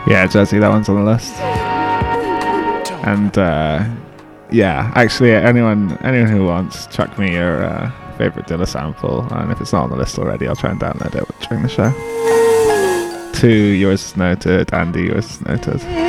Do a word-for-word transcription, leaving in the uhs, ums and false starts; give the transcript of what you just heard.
Yeah, Jazzy, that one's on the list. And uh, yeah, actually, anyone anyone who wants, chuck me your uh, favourite Dilla sample, and if it's not on the list already, I'll try and download it during the show. To yours is noted, Andy, yours is noted.